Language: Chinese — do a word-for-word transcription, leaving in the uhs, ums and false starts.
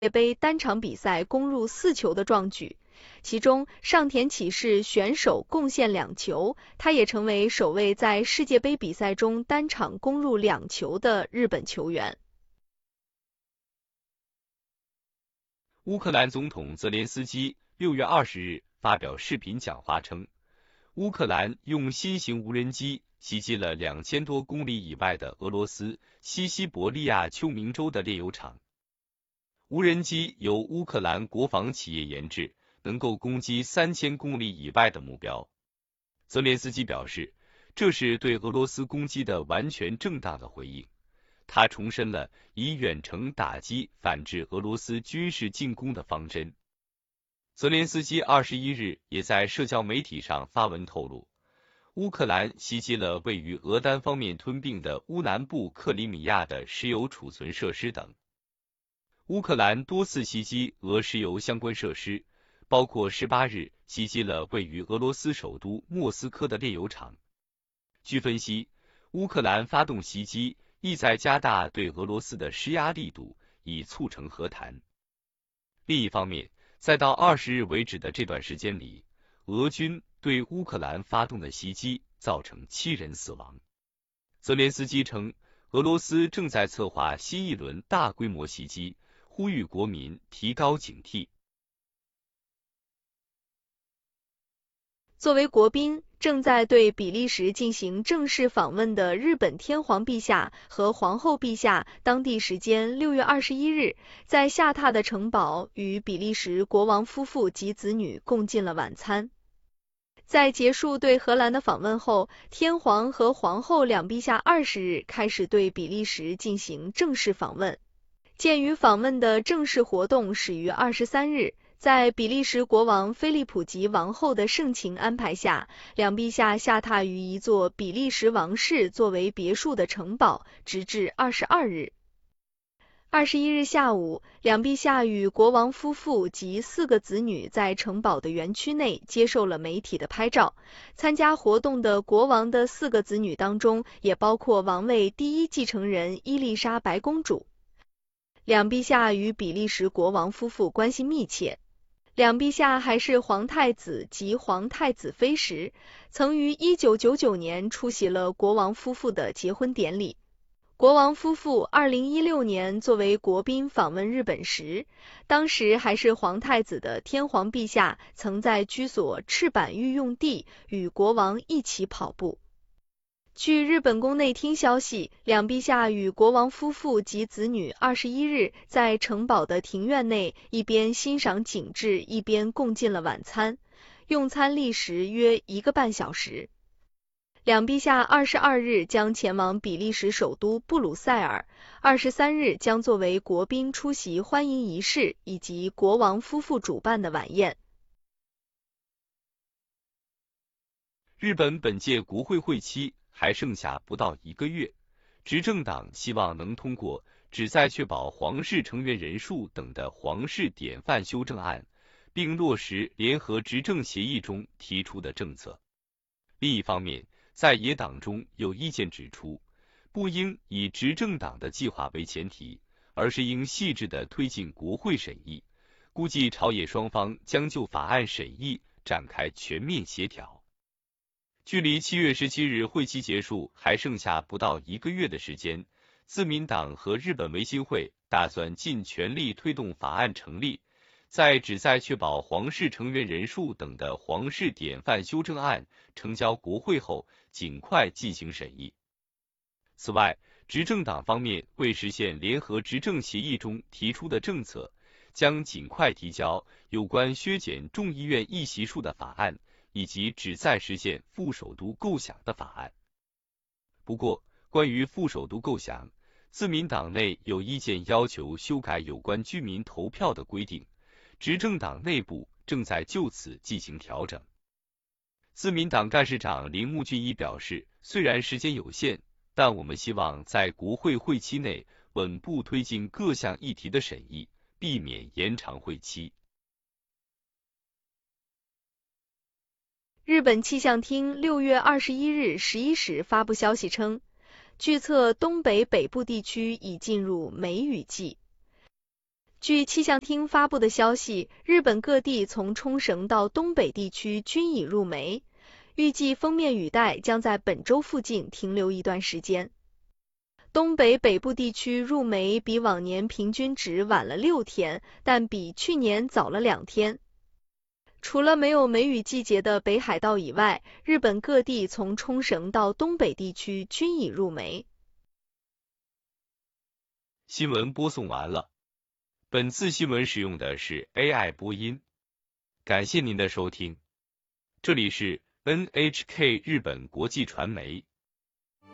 界杯单场比赛攻入四球的壮举，其中上田启士选手贡献两球，他也成为首位在世界杯比赛中单场攻入两球的日本球员。 乌克兰总统泽连斯基六月二十日发表视频讲话称，乌克兰用新型无人机袭击了两千多公里以外的俄罗斯西西伯利亚丘明州的炼油厂。无人机由乌克兰国防企业研制，能够攻击三千公里以外的目标。泽连斯基表示，这是对俄罗斯攻击的完全正当的回应。他重申了以远程打击反制俄罗斯军事进攻的方针。泽连斯基二十一日也在社交媒体上发文透露，乌克兰袭击了位于俄单方面吞并的乌南部克里米亚的石油储存设施等。乌克兰多次袭击俄石油相关设施，包括十八日袭击了位于俄罗斯首都莫斯科的炼油厂。据分析，乌克兰发动袭击意在加大对俄罗斯的施压力度，以促成和谈。另一方面，再到二十日为止的这段时间里，俄军对乌克兰发动的袭击造成七人死亡。泽连斯基称，俄罗斯正在策划新一轮大规模袭击，呼吁国民提高警惕。 作为国宾，正在对比利时进行正式访问的日本天皇陛下和皇后陛下，当地时间六月二十一日，在下榻的城堡与比利时国王夫妇及子女共进了晚餐。在结束对荷兰的访问后，天皇和皇后两陛下二十日开始对比利时进行正式访问。鉴于访问的正式活动始于二十三日，在比利时国王菲利普及王后的盛情安排下，两陛下下榻于一座比利时王室作为别墅的城堡，直至二十二日。二十一日下午，两陛下与国王夫妇及四个子女在城堡的园区内接受了媒体的拍照。参加活动的国王的四个子女当中，也包括王位第一继承人伊丽莎白公主。两陛下与比利时国王夫妇关系密切。两陛下还是皇太子及皇太子妃时，曾于一九九九年出席了国王夫妇的结婚典礼。国王夫妇二零一六年作为国宾访问日本时，当时还是皇太子的天皇陛下曾在居所赤坂御用地与国王一起跑步。据日本宫内厅消息，两陛下与国王夫妇及子女二十一日在城堡的庭院内一边欣赏景致，一边共进了晚餐，用餐历时约一个半小时。两陛下二十二日将前往比利时首都布鲁塞尔，二十三日将作为国宾出席欢迎仪式以及国王夫妇主办的晚宴。 日本本届国会会期还剩下不到一个月，执政党希望能通过旨在确保皇室成员人数等的皇室典范修正案，并落实联合执政协议中提出的政策。另一方面，在野党中有意见指出，不应以执政党的计划为前提，而是应细致地推进国会审议，估计朝野双方将就法案审议展开全面协调。距离七月十七日会期结束还剩下不到一个月的时间，自民党和日本维新会打算尽全力推动法案成立，在旨在确保皇室成员人数等的皇室典范修正案呈交国会后，尽快进行审议。此外，执政党方面为实现联合执政协议中提出的政策，将尽快提交有关削减众议院议席数的法案，以及旨在实现副首都构想的法案。不过，关于副首都构想，自民党内有意见要求修改有关居民投票的规定，执政党内部正在就此进行调整。自民党干事长铃木俊一表示，虽然时间有限，但我们希望在国会会期内稳步推进各项议题的审议，避免延长会期。 日本气象厅六月二十一日十一时发布消息称，据测东北北部地区已进入梅雨季。 据气象厅发布的消息，日本各地从冲绳到东北地区均已入梅，预计锋面雨带将在本周附近停留一段时间。东北北部地区入梅比往年平均值晚了六天，但比去年早了两天。除了没有梅雨季节的北海道以外，日本各地从冲绳到东北地区均已入梅。 新闻播送完了。本次新闻使用的是 A I 播音，感谢您的收听。这里是 N H K 日本国际传媒。